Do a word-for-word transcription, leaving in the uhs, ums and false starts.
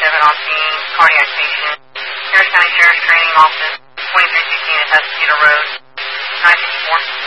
seven on scene, cardiac patient, Harris County Sheriff's Training Office, twenty-three sixteen Tuscaloosa Road, nine fifty-four.